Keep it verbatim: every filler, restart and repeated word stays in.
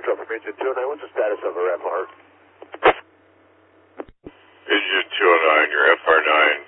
Foxtrot from Engine two oh nine. What's the status of our F R? Engine two oh nine, your F R nine